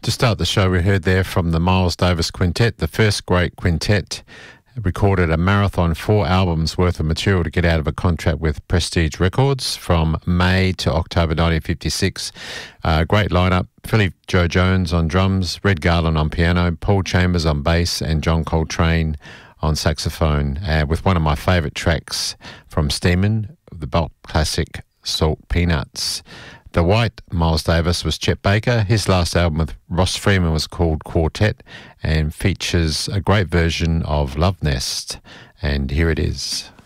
To start the show, we heard there from the Miles Davis Quintet, the first great quintet, recorded a marathon 4 albums worth of material to get out of a contract with Prestige Records from May to October 1956. Great lineup: Philly Joe Jones on drums, Red Garland on piano, Paul Chambers on bass, and John Coltrane on saxophone, with one of my favourite tracks from Steeman, the Belt classic Salt Peanuts. The white Miles Davis was Chet Baker. His last album with Ross Freeman was called Quartet and features a great version of Love Nest. And here it is.